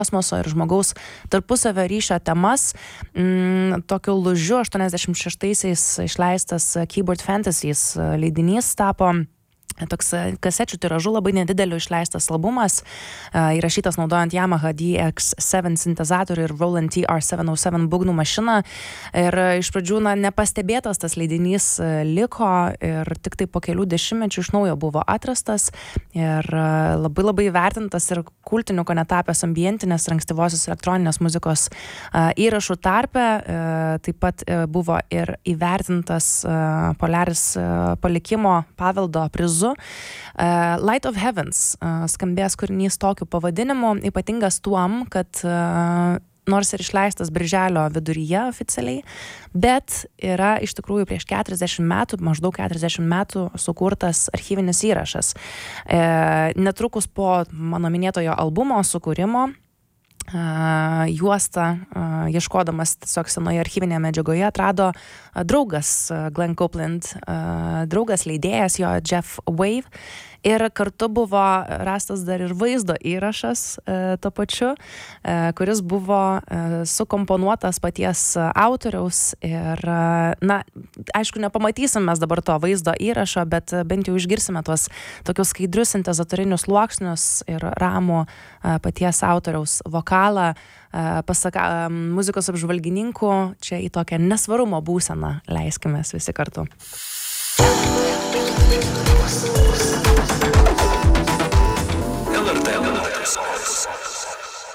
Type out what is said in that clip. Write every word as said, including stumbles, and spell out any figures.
kosmoso ir žmogaus tarpusavio ryšio temas. Mm, tokiu lūžiu aštuoniasdešimt šeštaisiais išleistas Keyboard Fantasies leidinys tapo toks kasečių tiražu labai nedideliu išleistas albumas, įrašytas naudojant Yamaha D X septyni sintezatorių ir Roland T R septyni nulis septyni būgnų mašiną. Ir iš pradžių na, nepastebėtas tas leidinys liko ir tik tai po kelių dešimtmečių iš naujo buvo atrastas ir labai labai vertintas ir kultiniu ko netapęs ambientinės ir ankstyvosios elektroninės muzikos įrašų tarpe. Taip pat buvo ir įvertintas Polaris palikimo paveldo prizu. Uh, Light of Heavens uh, skambės kūrinys tokiu pavadinimu, ypatingas tuom, kad uh, nors ir išleistas birželio viduryje oficialiai, bet yra iš tikrųjų prieš keturiasdešimt metų, maždaug keturiasdešimt metų sukurtas archyvinis įrašas. Uh, netrukus po mano minėtojo albumo sukūrimo Uh, juostą, uh, ieškodamas tiesiog senoje archyvinėje medžiagoje, atrado uh, draugas uh, Glenn Copeland, uh, draugas leidėjas jo Jeff Wave, ir kartu buvo rastas dar ir vaizdo įrašas uh, to pačiu, uh, kuris buvo uh, sukomponuotas paties uh, autoriaus ir, uh, na, aišku, nepamatysim mes dabar to vaizdo įrašo, bet uh, bent jau išgirsime tuos tokius skaidrius sintezatorinius sluoksnius ir ramų uh, paties autoriaus vokalą. Uh, pasak uh, muzikos apžvalgininkų, čia į tokią nesvarumo būseną leiskimės visi kartu.